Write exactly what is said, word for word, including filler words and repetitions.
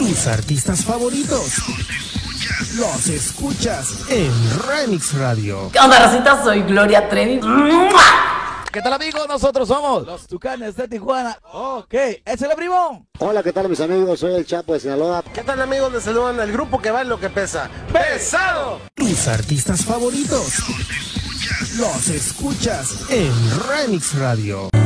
Tus artistas favoritos los escuchas en Remix Radio. ¿Qué onda, racita? Soy Gloria Trevi. ¿Qué tal, amigos? Nosotros somos los Tucanes de Tijuana. Ok, ese es el primo. Hola, ¿qué tal, mis amigos? Soy el Chapo de Sinaloa. ¿Qué tal, amigos? Les saludan el grupo que va en lo que pesa. ¡Pesado! Tus artistas favoritos los escuchas en Remix Radio.